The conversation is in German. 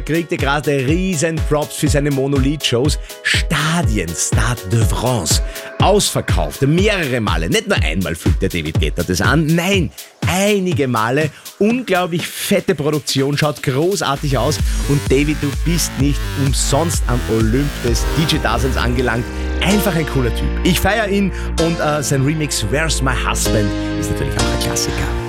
Kriegt er gerade riesen Props für seine Monolied-Shows. Stadien, Stade de France, ausverkauft, mehrere Male. Nicht nur einmal fügt der David Guetta das an, nein, einige Male. Unglaublich fette Produktion, schaut großartig aus. Und David, du bist nicht umsonst am Olymp des DJ-Daseins angelangt. Einfach ein cooler Typ. Ich feiere ihn und sein Remix Where's My Husband ist natürlich auch ein Klassiker.